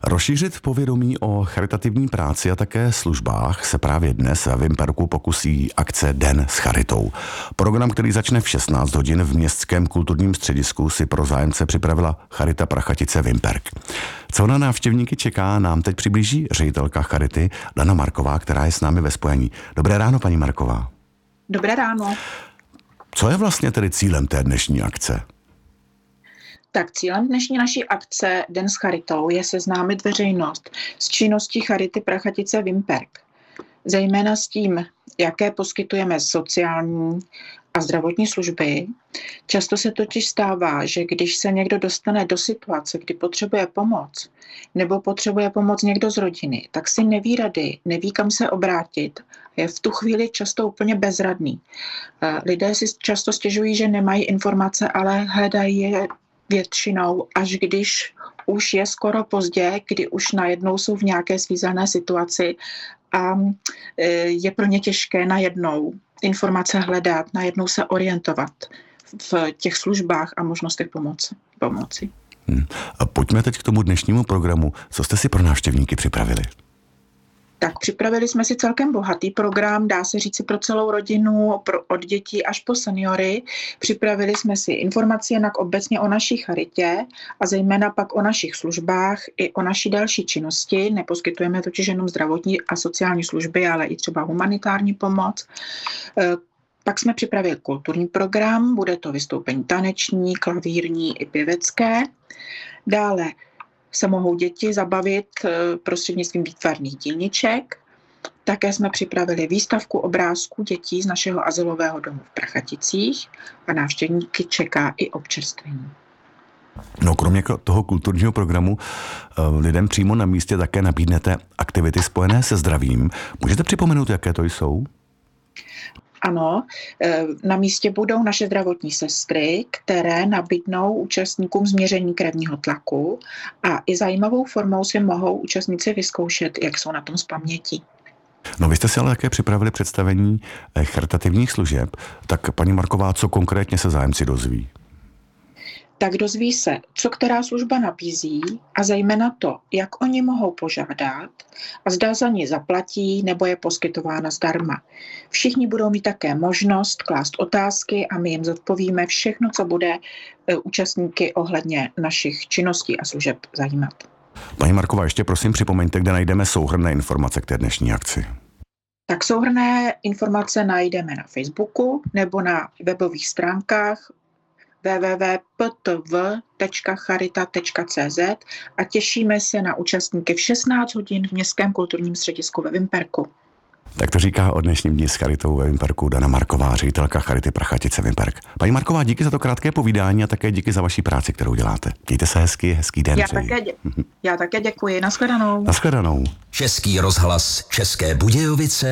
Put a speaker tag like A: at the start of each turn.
A: Rozšířit povědomí o charitativní práci a také službách se právě dnes ve Vimperku pokusí akce Den s charitou. Program, který začne v 16 hodin v Městském kulturním středisku, si pro zájemce připravila Charita Prachatice Vimperk. Co na návštěvníky čeká, nám teď přiblíží ředitelka Charity Dana Marková, která je s námi ve spojení. Dobré ráno, paní Marková.
B: Dobré ráno.
A: Co je vlastně tedy cílem té dnešní akce?
B: Tak cílem dnešní naší akce Den s charitou je seznámit veřejnost s činností Charity Prachatice Vimperk. Zejména s tím, jaké poskytujeme sociální a zdravotní služby. Často se totiž stává, že když se někdo dostane do situace, kdy potřebuje pomoc, nebo potřebuje pomoc někdo z rodiny, tak si neví rady, neví, kam se obrátit. Je v tu chvíli často úplně bezradný. Lidé si často stěžují, že nemají informace, ale hledají je většinou, až když už je skoro pozdě, kdy už najednou jsou v nějaké svízelné situaci a je pro ně těžké najednou informace hledat, najednou se orientovat v těch službách a možnostech pomoci.
A: A pojďme teď k tomu dnešnímu programu. Co jste si pro návštěvníky připravili?
B: Tak připravili jsme si celkem bohatý program, dá se říci pro celou rodinu, od dětí až po seniory. Připravili jsme si informace jinak obecně o naší charitě a zejména pak o našich službách i o naší další činnosti. Neposkytujeme totiž jenom zdravotní a sociální služby, ale i třeba humanitární pomoc. Pak jsme připravili kulturní program, bude to vystoupení taneční, klavírní i pěvecké. Dále se mohou děti zabavit prostřednictvím výtvarných dílniček. Také jsme připravili výstavku obrázků dětí z našeho azylového domu v Prachaticích a návštěvníky čeká i občerstvení.
A: No, kromě toho kulturního programu lidem přímo na místě také nabídnete aktivity spojené se zdravím. Můžete připomenout, jaké to jsou?
B: Ano, na místě budou naše zdravotní sestry, které nabídnou účastníkům změření krevního tlaku a i zajímavou formou si mohou účastníci vyzkoušet, jak jsou na tom z paměti.
A: No, vy jste si ale také připravili představení charitativních služeb, tak paní Marková, co konkrétně se zájemci dozví?
B: Tak dozví se, co která služba nabízí a zejména to, jak oni mohou požádat a zda za ní zaplatí nebo je poskytována zdarma. Všichni budou mít také možnost klást otázky a my jim zodpovíme všechno, co bude účastníky ohledně našich činností a služeb zajímat.
A: Paní Marková, ještě prosím připomeňte, kde najdeme souhrnné informace k té dnešní akci.
B: Tak souhrnné informace najdeme na Facebooku nebo na webových stránkách www.ptv.charita.cz a těšíme se na účastníky v 16 hodin v Městském kulturním středisku ve Vimperku.
A: Tak to říká o dnešním dni s charitou ve Vimperku Dana Marková, ředitelka Charity Prachatice Vimperk. Paní Marková, díky za to krátké povídání a také díky za vaši práci, kterou děláte. Mějte se hezký den.
B: Já také děkuji. Nashledanou.
A: Nashledanou.
C: Český rozhlas České Budějovice